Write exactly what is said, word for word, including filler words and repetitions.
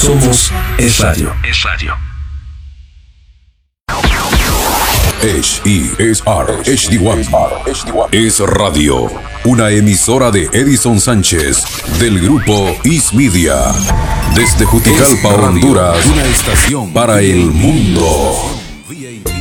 Somos Es Radio. Es Radio. H E S R H D uno Es Radio, una emisora de Edison Sánchez del grupo Is Media, desde Juticalpa, Honduras, una estación para el mundo.